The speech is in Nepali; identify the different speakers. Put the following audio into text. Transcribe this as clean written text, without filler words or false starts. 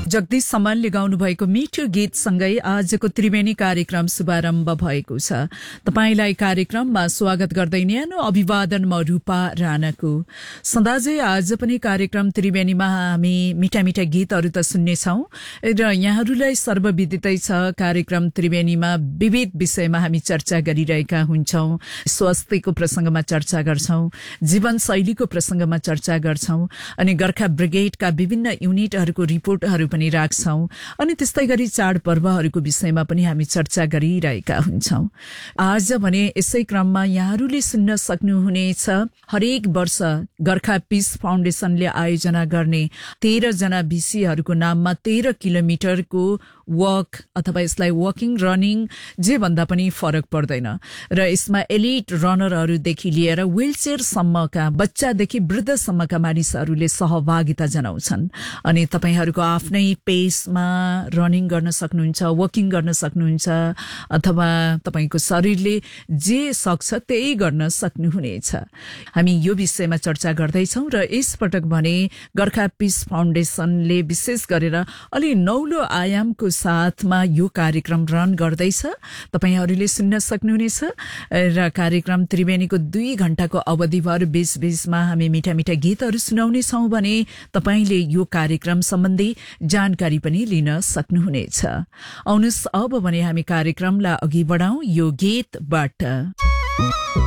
Speaker 1: जगदीश सम्मानले गाउनु भएको मिठो गीतसँगै आजको त्रिवेणी कार्यक्रम शुभारम्भ भएको छ। तपाईलाई कार्यक्रममा स्वागत गर्दै न्यानो अभिवादन म रूपा राणाको। सदाझै आज पनि कार्यक्रम त्रिवेणीमा हामी मिठा मिठा गीतहरू त सुन्नेछौं र यहाँहरूलाई सर्वविदितै छ कार्यक्रम त्रिवेणीमा विविध विषयमा हामी चर्चा गरिरहेका हुन्छौं। स्वास्थ्यको प्रसंगमा चर्चा गर्छौं, जीवनशैलीको प्रसंगमा चर्चा गर्छौं अनि गोर्खा ब्रिगेडका विभिन्न युनिटहरूको रिपोर्टहरू पनि राख्छौं अनि त्यस्तै गरी चाडपर्वहरूको विषयमा पनि हामी चर्चा गरिरहेका हुन्छौं। आज भने यसै क्रममा यहाँहरूले सुन्न सक्नुहुनेछ हरेक वर्ष गोर्खा पीस फाउन्डेशनले आयोजना गर्ने 13 जना भिसीहरूको नाममा 13 किलोमिटरको वक अथवा यसलाई वकिङ रनिङ जे भन्दा पनि फरक पर्दैन र यसमा एलिट रनरहरूदेखि लिएर व्हीलचेयर सम्मका बच्चादेखि वृद्धसम्मका मानिसहरूले सहभागिता जनाउँछन् अनि तपाईहरूको आफ्नै पेसमा रनिङ गर्न सक्नुहुन्छ, वकिङ गर्न सक्नुहुन्छ अथवा तपाईको शरीरले जे सक्छ त्यही गर्न सक्नुहुनेछ। हामी यो विषयमा चर्चा गर्दैछौं र यसपटक भने गोर्खा पीस फाउन्डेशनले विशेष गरेर अलि नौलो आयामको साथमा यो कार्यक्रम रन गर्दैछ। तपाईहरूले सुन्न सक्नुहुनेछ र कार्यक्रम त्रिवेणीको 2 घण्टाको अवधिभर बीच-बीचमा हामी मिठा मिठा गीतहरू सुनाउने छौं भने तपाईले यो कार्यक्रम सम्बन्धी जानकारी पनि लिन सक्नुहुनेछ। आउनुस् अब भने हामी कार्यक्रमलाई अघि बढाउँ यो गीतबाट।